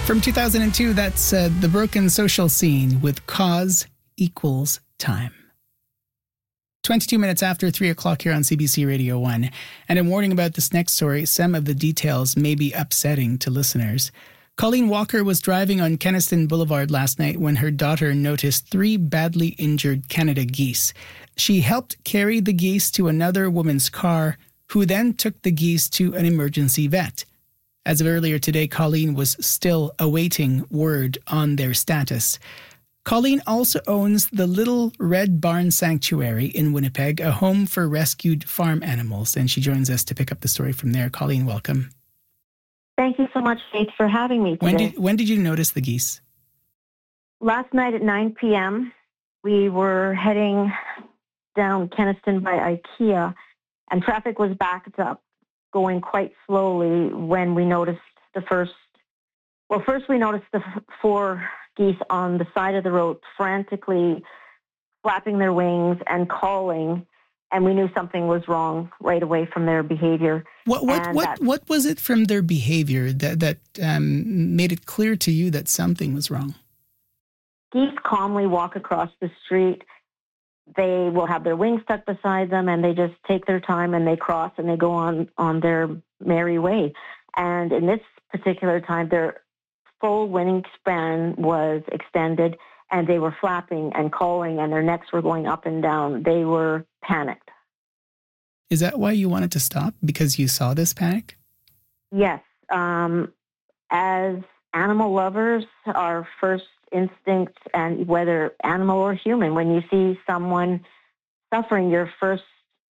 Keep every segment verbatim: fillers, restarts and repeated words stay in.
From two thousand two, that's uh, The Broken Social Scene with Cause Equals Time. twenty-two minutes after three o'clock here on C B C Radio one. And a warning about this next story, some of the details may be upsetting to listeners. Colleen Walker was driving on Kenaston Boulevard last night when her daughter noticed three badly injured Canada geese. She helped carry the geese to another woman's car, who then took the geese to an emergency vet. As of earlier today, Colleen was still awaiting word on their status. Colleen also owns the Little Red Barn Sanctuary in Winnipeg, a home for rescued farm animals, and she joins us to pick up the story from there. Colleen, welcome. Thank you so much, Faith, for having me today. When did, when did you notice the geese? Last night at nine p.m., we were heading down Kenaston by IKEA, and traffic was backed up, going quite slowly when we noticed the first, well, first we noticed the f- four geese on the side of the road frantically flapping their wings and calling, and we knew something was wrong right away from their behavior. What what and what, that, what was it from their behavior that, that um, made it clear to you that something was wrong? Geese calmly walk across the street. They will have their wings tucked beside them, and they just take their time and they cross and they go on, on their merry way. And in this particular time, their full wingspan was extended, and they were flapping and calling, and their necks were going up and down. They were panicked. Is that why you wanted to stop? Because you saw this panic? Yes. Um, as animal lovers, our first instinct, and whether animal or human, when you see someone suffering, your first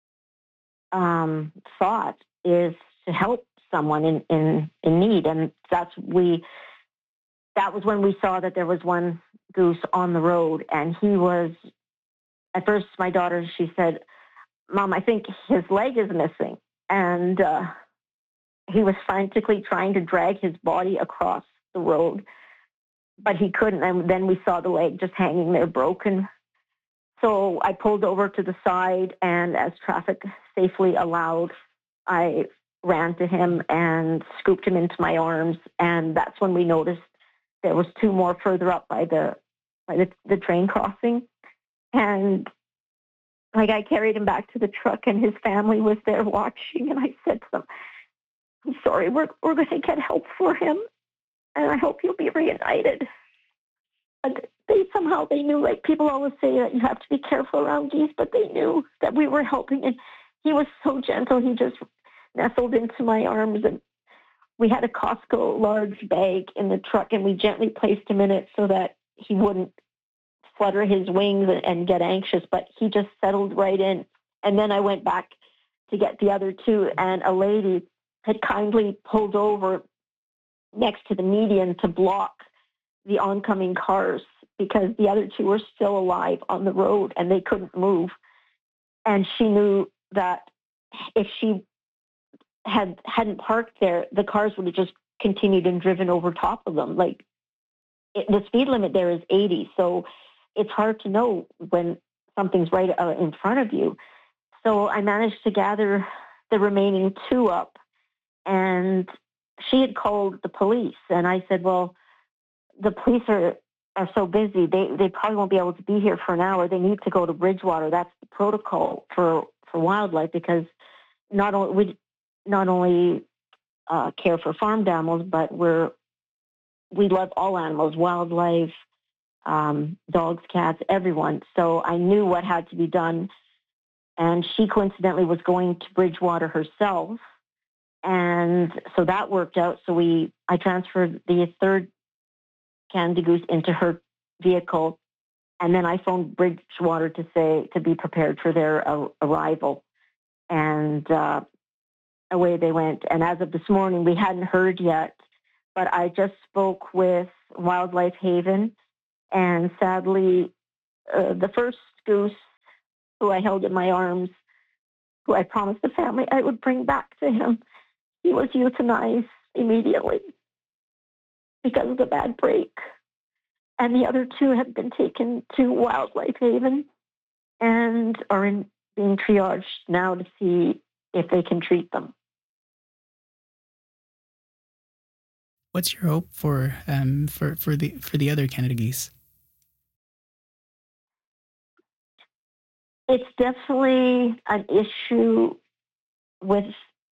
um, thought is to help someone in, in, in need. And that's we. That was when we saw that there was one goose on the road, and he was, at first my daughter, she said, "Mom, I think his leg is missing." And uh, he was frantically trying to drag his body across the road, but he couldn't. And then we saw the leg just hanging there broken. So I pulled over to the side, and as traffic safely allowed, I ran to him and scooped him into my arms. And that's when we noticed there was two more further up by the by the, the train crossing. And like I carried him back to the truck, and his family was there watching. And I said to them, "I'm sorry, we're we're going to get help for him, and I hope you'll be reunited." And they somehow, they knew, like people always say that you have to be careful around geese, but they knew that we were helping. And he was so gentle. He just nestled into my arms, and we had a Costco large bag in the truck, and we gently placed him in it so that he wouldn't flutter his wings and get anxious, but he just settled right in. And then I went back to get the other two, and a lady had kindly pulled over next to the median to block the oncoming cars because the other two were still alive on the road and they couldn't move. And she knew that if she had hadn't parked there, the cars would have just continued and driven over top of them. Like it, the speed limit there is eighty, so it's hard to know when something's right uh, in front of you. So I managed to gather the remaining two up, and she had called the police, and I said, "Well, the police are are so busy; they they probably won't be able to be here for an hour. They need to go to Bridgewater. That's the protocol for for wildlife, because not only we not only uh, care for farmed animals, but we're we love all animals, wildlife, um, dogs, cats, everyone." So I knew what had to be done, and she coincidentally was going to Bridgewater herself, and so that worked out. So we I transferred the third Canada goose into her vehicle, and then I phoned Bridgewater to say to be prepared for their uh, arrival, and uh, away they went. And as of this morning, we hadn't heard yet, but I just spoke with Wildlife Haven, and sadly, uh, the first goose who I held in my arms, who I promised the family I would bring back to him, he was euthanized immediately because of the bad break. And the other two have been taken to Wildlife Haven and are in, being triaged now to see if they can treat them. What's your hope for um, for for the for the other Canada geese? It's definitely an issue with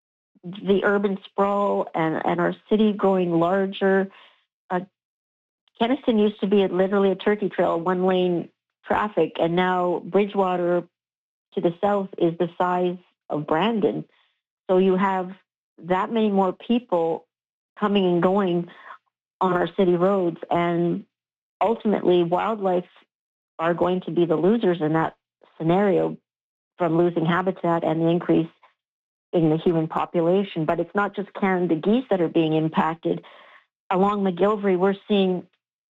the urban sprawl and, and our city growing larger. Uh, Kenaston used to be literally a turkey trail, one lane traffic, and now Bridgewater to the south is the size of Brandon. So you have that many more people coming and going on our city roads, and ultimately wildlife are going to be the losers in that scenario from losing habitat and the increase in the human population. But it's not just Canada geese that are being impacted. Along McGillivray, we're seeing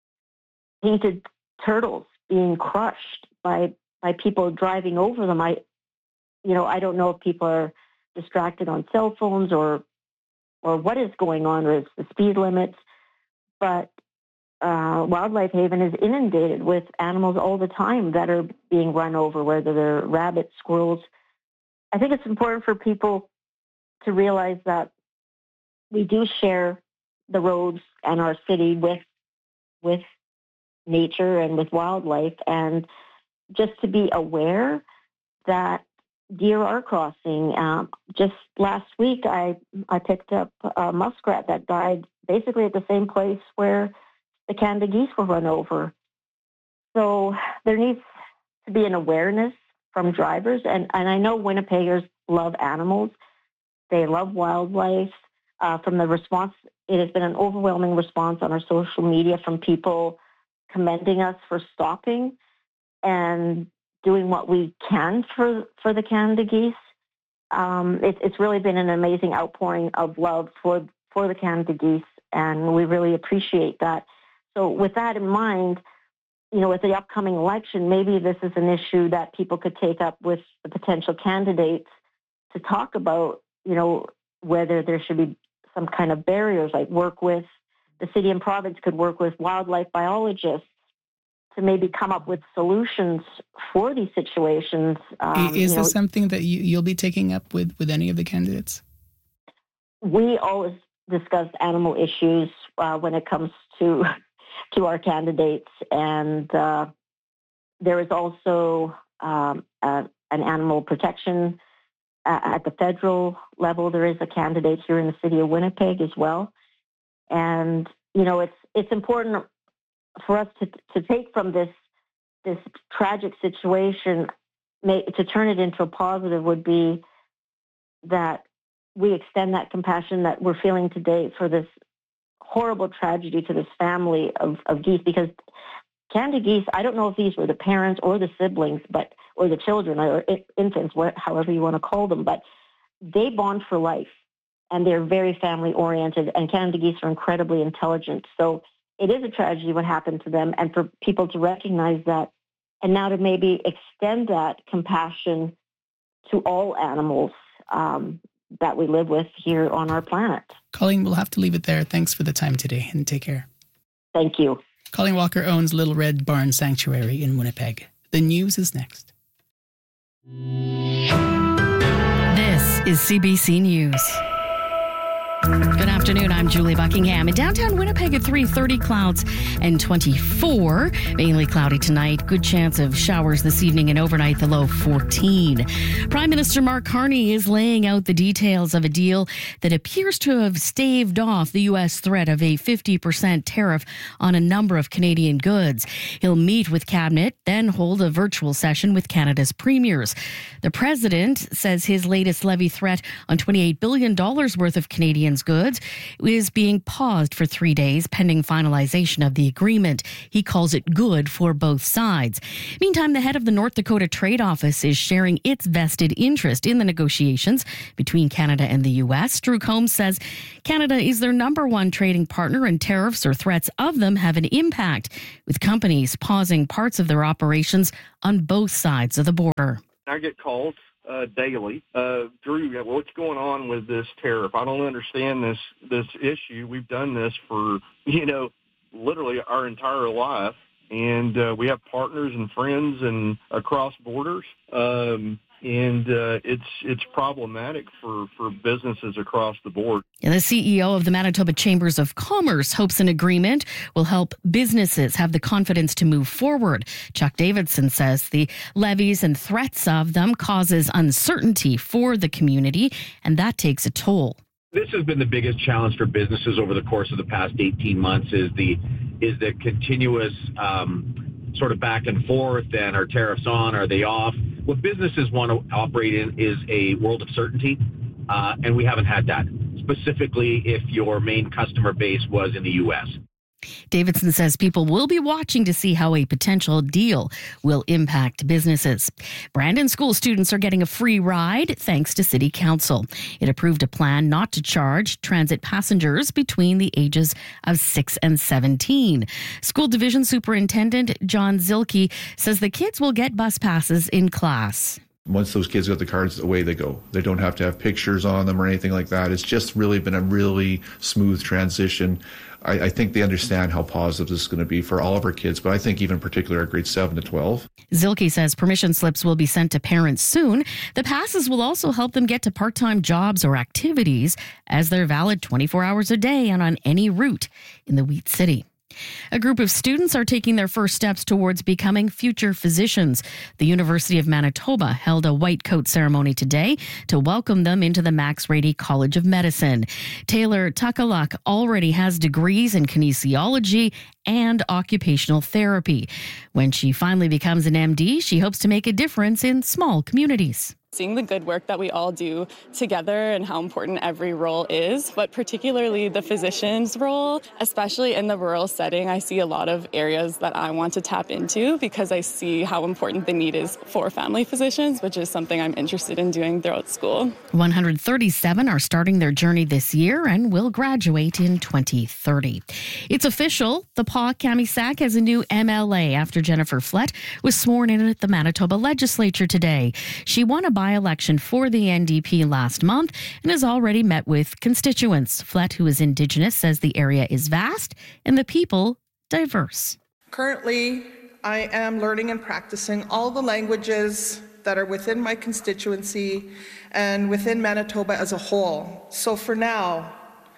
painted turtles being crushed by by people driving over them. I, you know, I don't know if people are distracted on cell phones or or what is going on, or it's the speed limits. But uh, Wildlife Haven is inundated with animals all the time that are being run over, whether they're rabbits, squirrels. I think it's important for people to realize that we do share the roads and our city with with nature and with wildlife, and just to be aware that deer are crossing. Um, just last week, I I picked up a muskrat that died basically at the same place where the Canada geese were run over. So there needs to be an awareness from drivers, and, and I know Winnipeggers love animals. They love wildlife. Uh, from the response, it has been an overwhelming response on our social media from people commending us for stopping and doing what we can for, for the Canada geese. Um, it, it's really been an amazing outpouring of love for, for the Canada geese, and we really appreciate that. So with that in mind, you know, with the upcoming election, maybe this is an issue that people could take up with the potential candidates to talk about, you know, whether there should be some kind of barriers, like work with the city and province could work with wildlife biologists to maybe come up with solutions for these situations. Um, is you this know, something that you, you'll be taking up with, with any of the candidates? We always discuss animal issues uh, when it comes to to our candidates, and uh, there is also um, a, an animal protection uh, at the federal level. There is a candidate here in the city of Winnipeg as well, and you know it's it's important for us to to take from this this tragic situation, may, to turn it into a positive would be that we extend that compassion that we're feeling today for this horrible tragedy to this family of, of geese, because Canada geese, I don't know if these were the parents or the siblings, but or the children or infants, however you want to call them, but they bond for life, and they're very family oriented, and Canada geese are incredibly intelligent. So it is a tragedy what happened to them, and for people to recognize that, and now to maybe extend that compassion to all animals um, that we live with here on our planet. Colleen, we'll have to leave it there. Thanks for the time today, and take care. Thank you. Colleen Walker owns Little Red Barn Sanctuary in Winnipeg. The news is next. This is C B C News. Good afternoon, I'm Julie Buckingham. In downtown Winnipeg at three thirty, clouds and twenty-four. Mainly cloudy tonight. Good chance of showers this evening and overnight, the low fourteen. Prime Minister Mark Carney is laying out the details of a deal that appears to have staved off the U S threat of a fifty percent tariff on a number of Canadian goods. He'll meet with Cabinet, then hold a virtual session with Canada's premiers. The president says his latest levy threat on twenty-eight billion dollars worth of Canadian goods is being paused for three days pending finalization of the agreement. He calls it good for both sides. Meantime, the head of the North Dakota Trade Office is sharing its vested interest in the negotiations between Canada and the U S. Drew Combs says Canada is their number one trading partner, and tariffs or threats of them have an impact, with companies pausing parts of their operations on both sides of the border. I get calls Uh, daily. Uh, Drew, what's going on with this tariff? I don't understand this this issue. We've done this for, you know, literally our entire life, and uh, we have partners and friends and across borders. Um, and uh, it's it's problematic for, for businesses across the board. And the C E O of the Manitoba Chambers of Commerce hopes an agreement will help businesses have the confidence to move forward. Chuck Davidson says the levies and threats of them causes uncertainty for the community, and that takes a toll. This has been the biggest challenge for businesses over the course of the past eighteen months is the is the continuous um, sort of back and forth, and are tariffs on, are they off? What businesses want to operate in is a world of certainty, uh, and we haven't had that, specifically if your main customer base was in the U S. Davidson says people will be watching to see how a potential deal will impact businesses. Brandon school students are getting a free ride thanks to City Council. It approved a plan not to charge transit passengers between the ages of six and seventeen. School Division Superintendent John Zilke says the kids will get bus passes in class. Once those kids got the cards, away they go. They don't have to have pictures on them or anything like that. It's just really been a really smooth transition. I, I think they understand how positive this is going to be for all of our kids, but I think even particularly our grades seven to twelve. Zilke says permission slips will be sent to parents soon. The passes will also help them get to part-time jobs or activities, as they're valid twenty-four hours a day and on any route in the Wheat City. A group of students are taking their first steps towards becoming future physicians. The University of Manitoba held a white coat ceremony today to welcome them into the Max Rady College of Medicine. Taylor Tuckaluk already has degrees in kinesiology and occupational therapy. When she finally becomes an M D, she hopes to make a difference in small communities. Seeing the good work that we all do together and how important every role is, but particularly the physician's role, especially in the rural setting, I see a lot of areas that I want to tap into because I see how important the need is for family physicians, which is something I'm interested in doing throughout school. one hundred thirty-seven are starting their journey this year and will graduate in twenty thirty. It's official. The Paw Camisac has a new M L A after Jennifer Flett was sworn in at the Manitoba legislature today. She won a by-election for the N D P last month and has already met with constituents. Flett, who is Indigenous, says the area is vast and the people diverse. Currently, I am learning and practicing all the languages that are within my constituency and within Manitoba as a whole. So for now,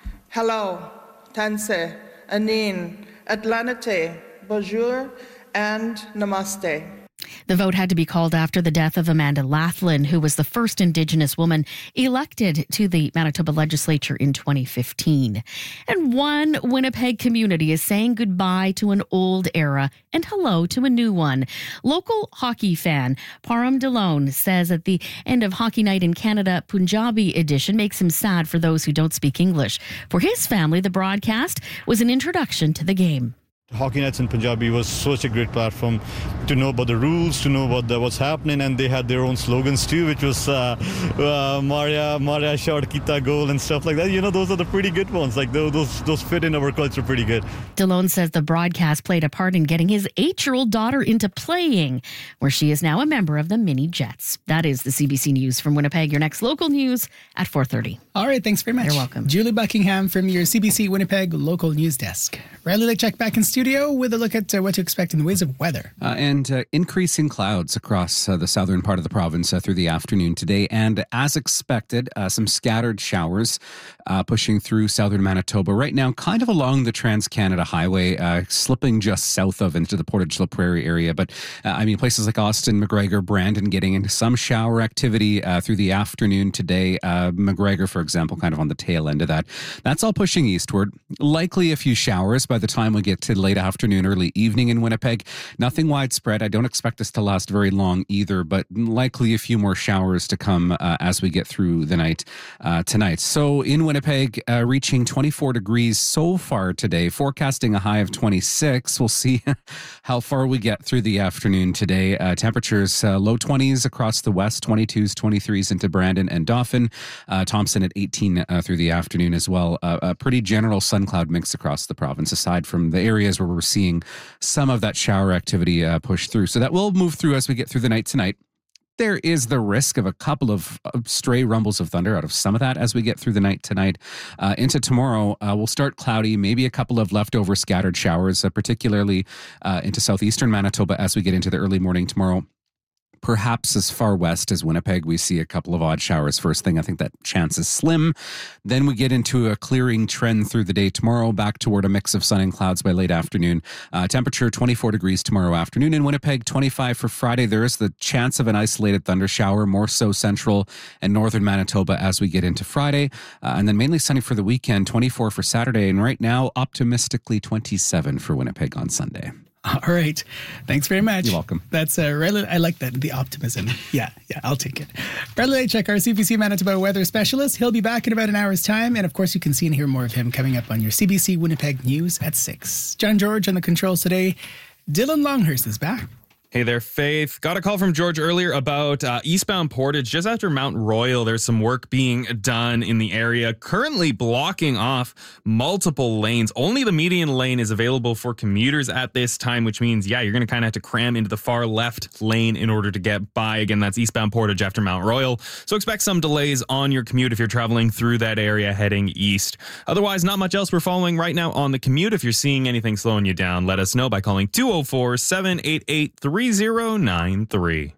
hello, tanse, anin, atlanate, bonjour, and namaste. The vote had to be called after the death of Amanda Laughlin, who was the first Indigenous woman elected to the Manitoba legislature in twenty fifteen. And one Winnipeg community is saying goodbye to an old era and hello to a new one. Local hockey fan Param Delone says at the end of Hockey Night in Canada Punjabi edition makes him sad for those who don't speak English. For his family, the broadcast was an introduction to the game. Hockey Nights in Punjabi was such a great platform to know about the rules, to know about the, what's happening, and they had their own slogans too, which was uh, uh, Maria, Maria shot kita goal and stuff like that. You know, those are the pretty good ones. Like those, those, those fit in our culture pretty good. Delone says the broadcast played a part in getting his eight-year-old daughter into playing, where she is now a member of the Mini Jets. That is the C B C News from Winnipeg. Your next local news at four thirty. All right, thanks very much. You're welcome. Julie Buckingham from your C B C Winnipeg local news desk. Riley Lechek back in studio with a look at uh, what to expect in the ways of weather. Uh, and uh, increasing clouds across uh, the southern part of the province uh, through the afternoon today. And as expected, uh, some scattered showers uh, pushing through southern Manitoba right now, kind of along the Trans-Canada Highway, uh, slipping just south of into the Portage La Prairie area. But uh, I mean, places like Austin, McGregor, Brandon getting into some shower activity uh, through the afternoon today. Uh, McGregor, for example, kind of on the tail end of that. That's all pushing eastward. Likely a few showers by the time we get to late afternoon, early evening in Winnipeg. Nothing widespread. I don't expect this to last very long either, but likely a few more showers to come uh, as we get through the night uh, tonight. So in Winnipeg, uh, reaching twenty-four degrees so far today, forecasting a high of twenty-six. We'll see how far we get through the afternoon today. Uh, temperatures uh, low twenties across the west, twenty-twos, twenty-threes into Brandon and Dauphin. Uh, Thompson at eighteen uh, through the afternoon as well. Uh, a pretty general sun cloud mix across the province, aside from the areas where we're seeing some of that shower activity uh, push through. So that will move through as we get through the night tonight. There is the risk of a couple of uh, stray rumbles of thunder out of some of that as we get through the night tonight. Uh, into tomorrow, uh, we'll start cloudy, maybe a couple of leftover scattered showers, uh, particularly uh, into southeastern Manitoba as we get into the early morning tomorrow. perhaps as far west as Winnipeg. We see a couple of odd showers first thing. I think that chance is slim. Then we get into a clearing trend through the day tomorrow, back toward a mix of sun and clouds by late afternoon. Uh, temperature twenty-four degrees tomorrow afternoon in Winnipeg, twenty-five for Friday. There is the chance of an isolated thunder shower, more so central and northern Manitoba as we get into Friday. Uh, and then mainly sunny for the weekend, twenty-four for Saturday. And right now, optimistically twenty-seven for Winnipeg on Sunday. All right. Thanks very much. You're welcome. That's uh, Riley. I like that, the optimism. Yeah, yeah, I'll take it. Riley Lachek, our C B C Manitoba weather specialist. He'll be back in about an hour's time. And of course, you can see and hear more of him coming up on your C B C Winnipeg News at six. John George on the controls today. Dylan Longhurst is back. Hey there, Faith. Got a call from George earlier about uh, eastbound Portage just after Mount Royal. There's some work being done in the area, currently blocking off multiple lanes. Only the median lane is available for commuters at this time, which means, yeah, you're going to kind of have to cram into the far left lane in order to get by. Again, that's eastbound Portage after Mount Royal. So expect some delays on your commute if you're traveling through that area heading east. Otherwise, not much else we're following right now on the commute. If you're seeing anything slowing you down, let us know by calling two oh four, seven eight eight, three oh nine three.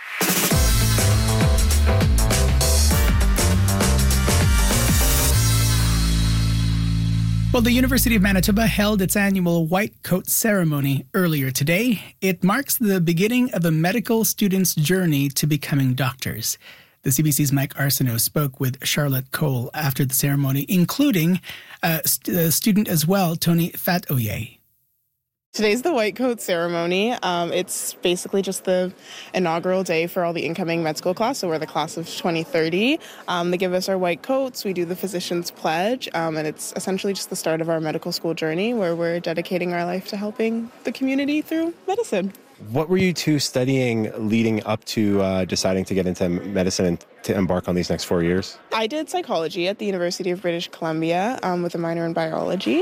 Well, the University of Manitoba held its annual White Coat ceremony earlier today. It marks the beginning of a medical student's journey to becoming doctors. The C B C's Mike Arsenault spoke with Charlotte Cole after the ceremony, including a, st- a student as well, Tony Fatoye. Today's the White Coat ceremony. Um, it's basically just the inaugural day for all the incoming med school class, so we're the class of twenty thirty. Um, they give us our white coats, we do the physician's pledge, um, and it's essentially just the start of our medical school journey where we're dedicating our life to helping the community through medicine. What were you two studying leading up to uh, deciding to get into medicine and to embark on these next four years? I did psychology at the University of British Columbia um, with a minor in biology.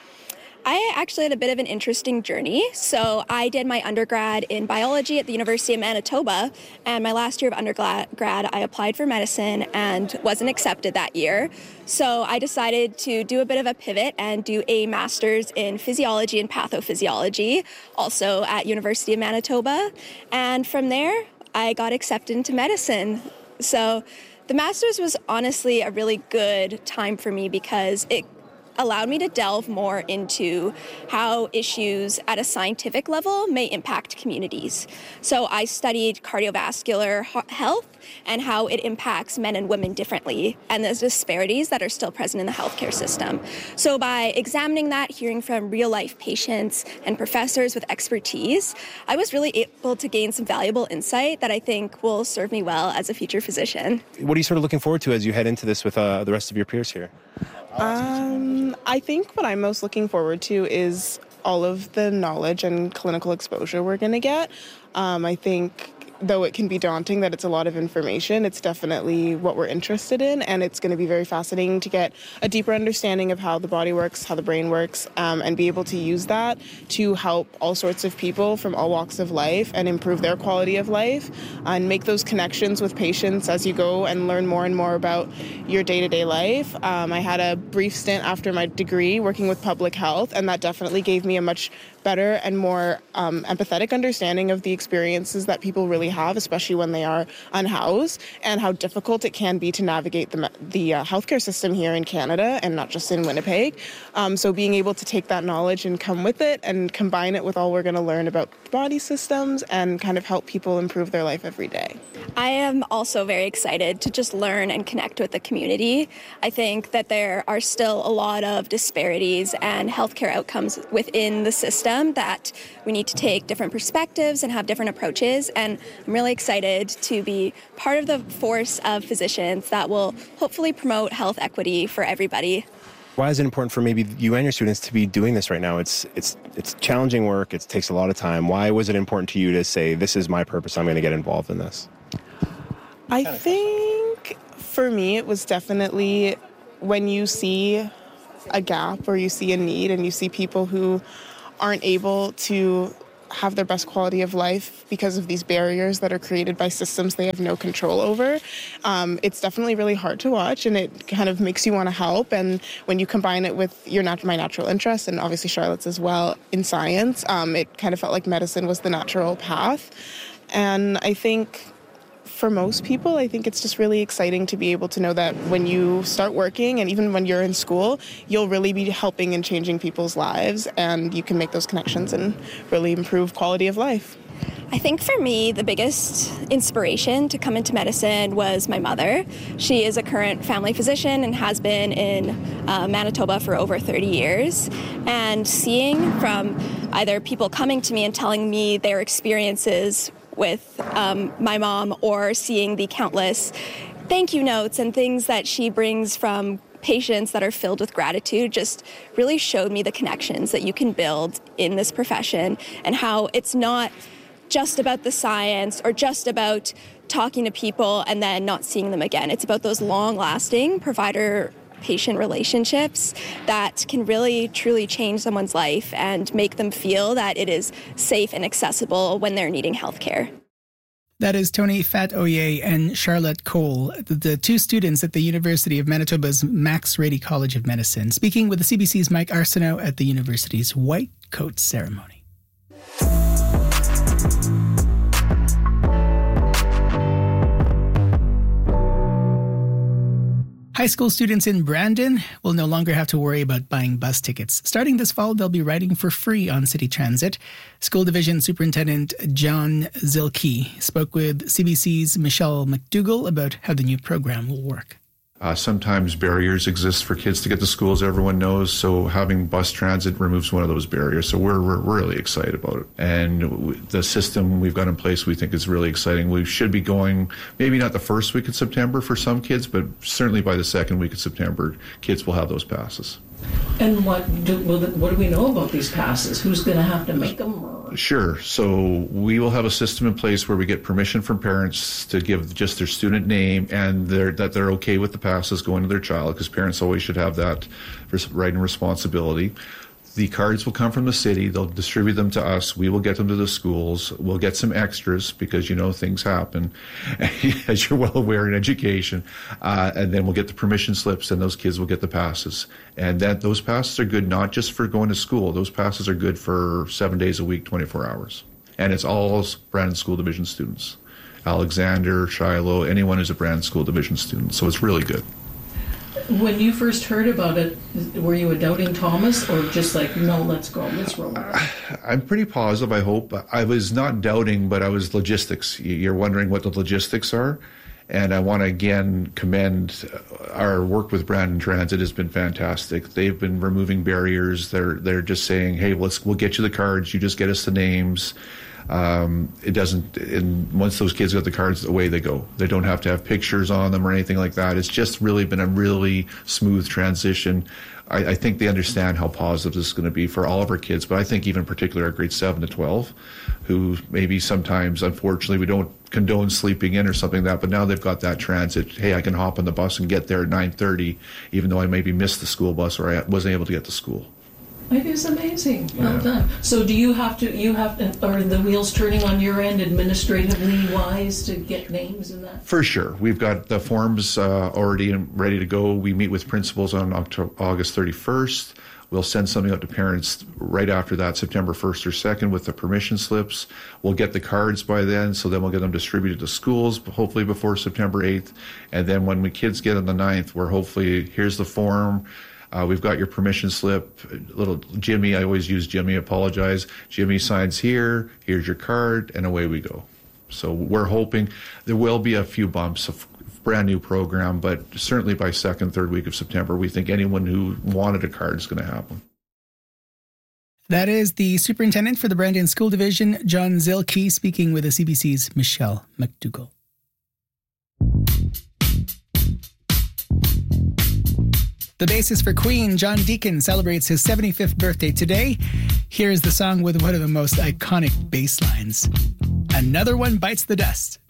I actually had a bit of an interesting journey. So I did my undergrad in biology at the University of Manitoba, and my last year of undergrad, I applied for medicine and wasn't accepted that year. So I decided to do a bit of a pivot and do a master's in physiology and pathophysiology, also at University of Manitoba. And from there, I got accepted into medicine. So the master's was honestly a really good time for me because it allowed me to delve more into how issues at a scientific level may impact communities. So I studied cardiovascular health and how it impacts men and women differently, and the disparities that are still present in the healthcare system. So by examining that, hearing from real-life patients and professors with expertise, I was really able to gain some valuable insight that I think will serve me well as a future physician. What are you sort of looking forward to as you head into this with uh, the rest of your peers here? Um, I think what I'm most looking forward to is all of the knowledge and clinical exposure we're going to get. Um, I think though it can be daunting that it's a lot of information, it's definitely what we're interested in, and it's going to be very fascinating to get a deeper understanding of how the body works, how the brain works, um, and be able to use that to help all sorts of people from all walks of life and improve their quality of life and make those connections with patients as you go and learn more and more about your day-to-day life. Um, I had a brief stint after my degree working with public health, and that definitely gave me a much better and more um, empathetic understanding of the experiences that people really have, especially when they are unhoused, and how difficult it can be to navigate the, the uh, healthcare system here in Canada and not just in Winnipeg. Um, so being able to take that knowledge and come with it and combine it with all we're going to learn about body systems and kind of help people improve their life every day. I am also very excited to just learn and connect with the community. I think that there are still a lot of disparities and healthcare outcomes within the system that we need to take different perspectives and have different approaches, and I'm really excited to be part of the force of physicians that will hopefully promote health equity for everybody. Why is it important for maybe you and your students to be doing this right now? It's it's it's challenging work. It takes a lot of time. Why was it important to you to say, this is my purpose, I'm going to get involved in this? I think for me it was definitely when you see a gap or you see a need and you see people who aren't able to have their best quality of life because of these barriers that are created by systems they have no control over. Um, it's definitely really hard to watch, and it kind of makes you want to help. And when you combine it with your nat- my natural interest, and obviously Charlotte's as well, in science, um, it kind of felt like medicine was the natural path. And I think for most people, I think it's just really exciting to be able to know that when you start working and even when you're in school, you'll really be helping and changing people's lives, and you can make those connections and really improve quality of life. I think for me, the biggest inspiration to come into medicine was my mother. She is a current family physician and has been in uh, Manitoba for over thirty years. And seeing from either people coming to me and telling me their experiences with um, my mom, or seeing the countless thank you notes and things that she brings from patients that are filled with gratitude, just really showed me the connections that you can build in this profession, and how it's not just about the science or just about talking to people and then not seeing them again. It's about those long-lasting provider-patient relationships that can really, truly change someone's life and make them feel that it is safe and accessible when they're needing health care. That is Tony Fat-Oye and Charlotte Cole, the two students at the University of Manitoba's Max Rady College of Medicine, speaking with the C B C's Mike Arsenault at the university's White Coat ceremony. High school students in Brandon will no longer have to worry about buying bus tickets. Starting this fall, they'll be riding for free on City Transit. School Division Superintendent John Zilke spoke with C B C's Michelle McDougall about how the new program will work. Uh, sometimes barriers exist for kids to get to school, as everyone knows, so having bus transit removes one of those barriers. So we're, we're really excited about it. And w- the system we've got in place we think is really exciting. We should be going, maybe not the first week of September for some kids, but certainly by the second week of September, kids will have those passes. And what do, will the, what do we know about these passes? Who's going to have to make them? Or? Sure. So we will have a system in place where we get permission from parents to give just their student name and their, that they're okay with the passes going to their child, because parents always should have that right and responsibility. The cards will come from the city. They'll distribute them to us. We will get them to the schools. We'll get some extras because, you know, things happen, as you're well aware in education. Uh, and then we'll get the permission slips, and those kids will get the passes. And that those passes are good not just for going to school. Those passes are good for seven days a week, twenty-four hours. And it's all Brandon School Division students. Alexander, Shiloh, anyone who's a Brandon School Division student. So it's really good. When you first heard about it, were you a doubting Thomas, or just like, no, let's go, let's roll? I'm pretty positive, I hope. I was not doubting, but I was logistics. You're wondering what the logistics are. And I want to again commend our work with Brandon Transit has been fantastic. They've been removing barriers. They're they're just saying, hey, let's we'll get you the cards. You just get us the names. Um, it doesn't, and once those kids got the cards, away they go. They don't have to have pictures on them or anything like that. It's just really been a really smooth transition. I, I think they understand how positive this is going to be for all of our kids, but I think even particularly our grades seven to twelve, who maybe sometimes, unfortunately, we don't condone sleeping in or something like that, but now they've got that transit. Hey, I can hop on the bus and get there at nine thirty, even though I maybe missed the school bus or I wasn't able to get to school. It is amazing. Well yeah. done. So do you have to, you have to, are the wheels turning on your end administratively wise to get names and that? For sure. We've got the forms uh, already ready to go. We meet with principals on October, August thirty-first. We'll send something out to parents right after that, September first or second, with the permission slips. We'll get the cards by then, so then we'll get them distributed to schools, hopefully before September eighth. And then when we kids get on the ninth, we're hopefully, here's the form. Uh, we've got your permission slip. Little Jimmy, I always use Jimmy, apologize. Jimmy signs here, here's your card, and away we go. So we're hoping there will be a few bumps, a brand new program, but certainly by second, third week of September, we think anyone who wanted a card is going to have one. That is the superintendent for the Brandon School Division, John Zilke, speaking with the C B C's Michelle McDougall. The bassist for Queen, John Deacon, celebrates his seventy-fifth birthday today. Here's the song with one of the most iconic bass lines. Another one bites the dust.